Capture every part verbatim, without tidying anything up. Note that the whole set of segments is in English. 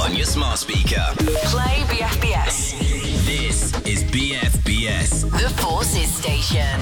on your smart speaker. Play B F B S. This is B F B S. The Forces Station.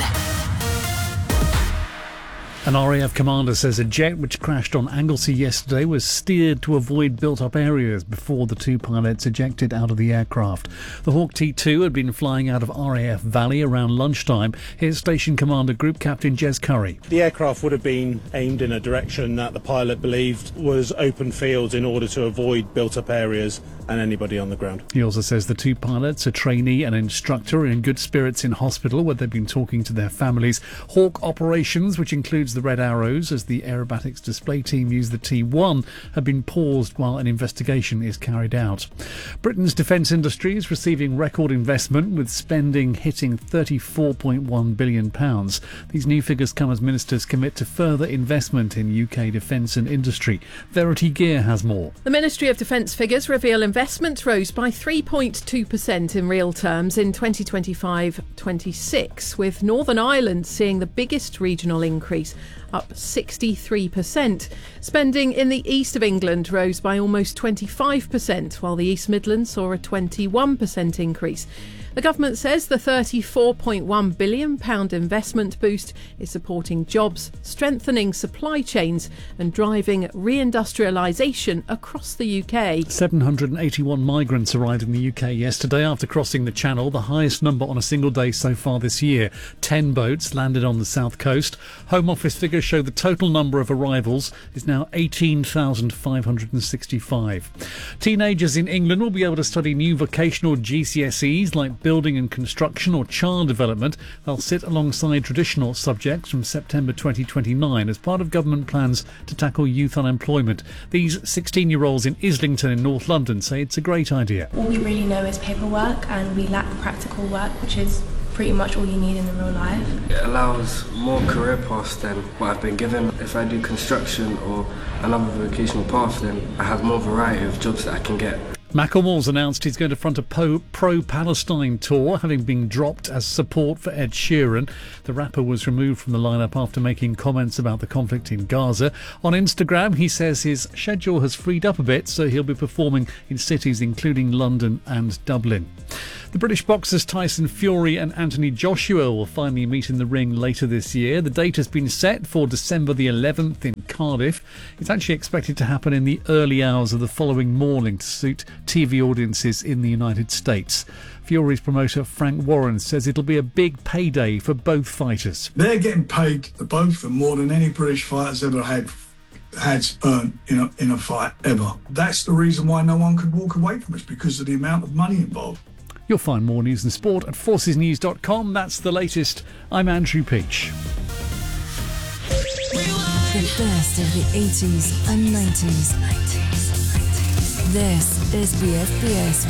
An R A F commander says a jet which crashed on Anglesey yesterday was steered to avoid built-up areas before the two pilots ejected out of the aircraft. The Hawk T two had been flying out of R A F Valley around lunchtime. Here's Station Commander Group Captain Jez Curry. The aircraft would have been aimed in a direction that the pilot believed was open fields in order to avoid built-up areas and anybody on the ground. He also says the two pilots, a trainee and instructor, are in good spirits in hospital where they've been talking to their families. Hawk operations, which includes the Red Arrows as the aerobatics display team use the T one, have been paused while an investigation is carried out. Britain's defence industry is receiving record investment, with spending hitting thirty-four point one billion pounds. These new figures come as ministers commit to further investment in U K defence and industry. Verity Gear has more. The Ministry of Defence figures reveal investment rose by three point two percent in real terms in twenty twenty-five twenty-six, with Northern Ireland seeing the biggest regional increase, up sixty-three percent. Spending in the east of England rose by almost twenty-five percent, while the East Midlands saw a twenty-one percent increase. The government says the thirty-four point one billion pounds investment boost is supporting jobs, strengthening supply chains and driving reindustrialisation across the U K. seven hundred eighty-one migrants arrived in the U K yesterday after crossing the Channel, the highest number on a single day so far this year. Ten boats landed on the south coast. Home Office figures show the total number of arrivals is now eighteen thousand five hundred sixty-five. Teenagers in England will be able to study new vocational G C S Es like building and construction or child development. They'll sit alongside traditional subjects from September twenty twenty-nine as part of government plans to tackle youth unemployment. These sixteen-year-olds in Islington in North London say it's a great idea. All we really know is paperwork, and we lack practical work, which is pretty much all you need in the real life. It allows more career paths than what I've been given. If I do construction or another vocational path, then I have more variety of jobs that I can get. Macklemore's announced he's going to front a po- pro-Palestine tour, having been dropped as support for Ed Sheeran. The rapper was removed from the lineup after making comments about the conflict in Gaza. On Instagram, he says his schedule has freed up a bit, so he'll be performing in cities including London and Dublin. The British boxers Tyson Fury and Anthony Joshua will finally meet in the ring later this year. The date has been set for December the eleventh in Cardiff. It's actually expected to happen in the early hours of the following morning to suit T V audiences in the United States. Fury's promoter Frank Warren says it'll be a big payday for both fighters. They're getting paid, both of them, more than any British fighters ever had had earned in a, in a fight ever. That's the reason why no one could walk away from us, because of the amount of money involved. You'll find more news and sport at forces news dot com. That's the latest. I'm Andrew Peach. The best of the eighties and nineties. This is B F B S